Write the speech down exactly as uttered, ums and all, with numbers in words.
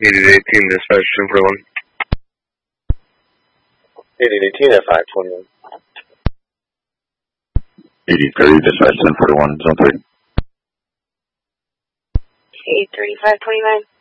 eighty eighteen, dispatch ten forty-one. eighty eighteen at five twenty-one. eighty thirty, dispatch ten forty-one, zone three. eight thirty-five twenty-nine.